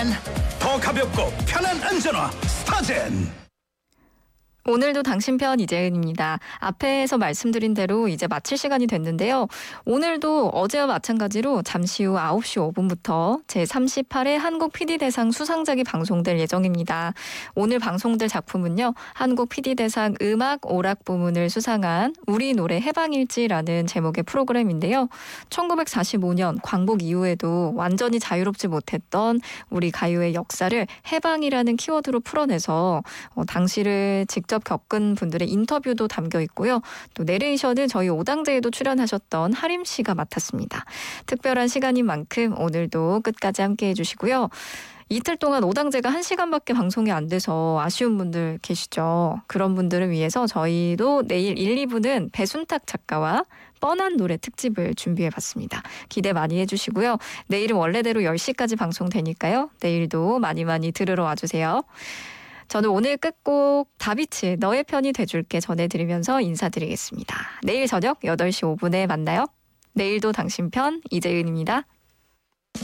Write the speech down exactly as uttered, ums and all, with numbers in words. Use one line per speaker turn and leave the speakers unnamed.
스타젠. 더 가볍고 편한 안전화 스타젠.
오늘도 당신 편 이재은입니다. 앞에서 말씀드린 대로 이제 마칠 시간이 됐는데요. 오늘도 어제와 마찬가지로 잠시 후 아홉 시 오 분부터 제삼십팔 회 한국 피디대상 수상작이 방송될 예정입니다. 오늘 방송될 작품은요. 한국 피디대상 음악 오락 부문을 수상한 우리 노래 해방일지라는 제목의 프로그램인데요. 천구백사십오 년 광복 이후에도 완전히 자유롭지 못했던 우리 가요의 역사를 해방이라는 키워드로 풀어내서 어, 당시를 직접 겪은 분들의 인터뷰도 담겨 있고요. 또 내레이션은 저희 오당제에도 출연하셨던 하림 씨가 맡았습니다. 특별한 시간인 만큼 오늘도 끝까지 함께해 주시고요. 이틀 동안 오당제가 한 시간밖에 방송이 안 돼서 아쉬운 분들 계시죠. 그런 분들을 위해서 저희도 내일 일, 이 부는 배순탁 작가와 뻔한 노래 특집을 준비해봤습니다. 기대 많이 해주시고요. 내일은 원래대로 열 시까지 방송되니까요. 내일도 많이 많이 들으러 와주세요. 저는 오늘 끝곡 다비치 너의 편이 돼줄게 전해드리면서 인사드리겠습니다. 내일 저녁 여덟 시 오 분에 만나요. 내일도 당신 편 이재은입니다.